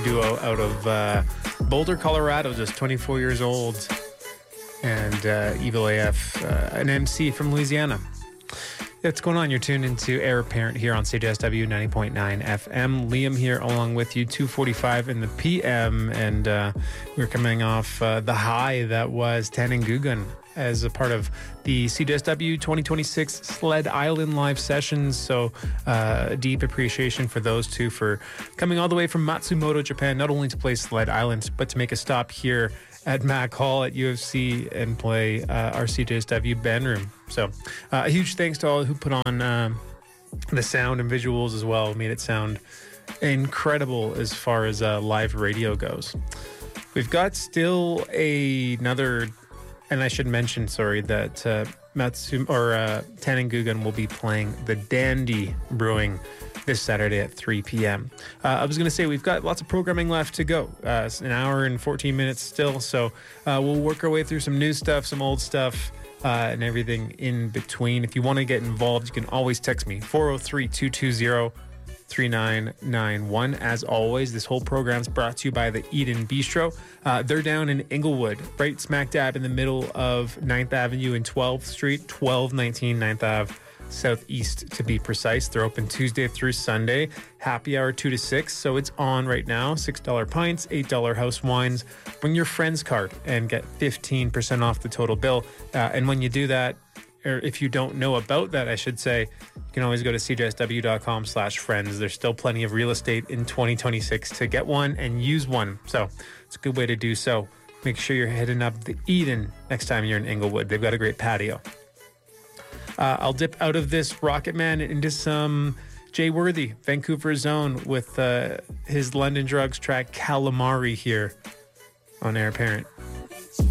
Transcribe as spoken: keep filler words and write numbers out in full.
duo out of uh, Boulder, Colorado, just twenty-four years old. And uh, Evil A F, uh, an M C from Louisiana. What's going on? You're tuned into Heir Apparent here on C J S W ninety point nine F M. Liam here along with you, two forty-five in the P M. And uh, we're coming off uh, the high that was Tanangugan as a part of the C J S W twenty twenty-six Sled Island live sessions. So uh, deep appreciation for those two for coming all the way from Matsumoto, Japan, not only to play Sled Island, but to make a stop here at Mac Hall at U F C and play uh, our C J S W band room. So uh, a huge thanks to all who put on um, the sound and visuals as well. Made it sound incredible as far as uh, live radio goes. We've got still a, another, and I should mention, sorry, that uh, Matsu or uh, Tanangugan will be playing the Dandy Brewing this Saturday at three p.m. Uh, I was going to say we've got lots of programming left to go. Uh, it's an hour and fourteen minutes still, so uh, we'll work our way through some new stuff, some old stuff, uh, and everything in between. If you want to get involved, you can always text me, four oh three, two two zero, three nine nine one. As always, this whole program is brought to you by the Eden Bistro. Uh, they're down in Inglewood, right smack dab in the middle of ninth Avenue and twelfth Street, twelve nineteen ninth Ave. Southeast to be precise. They're open Tuesday through Sunday, happy hour two to six, so it's on right now. Six dollar pints, eight dollar house wines. Bring your friend's card and get fifteen percent off the total bill. Uh, and when you do that, or if you don't know about that, I should say, you can always go to c j s w dot com slash friends. There's still plenty of real estate in twenty twenty-six to get one and use one, so it's a good way to do so. Make sure you're heading up the Eden next time you're in Inglewood. They've got a great patio. Uh, I'll dip out of this Rocket Man into some Jay Worthy, Vancouver Zone, with uh, his London Drugs track Calamari here on Heir Apparent.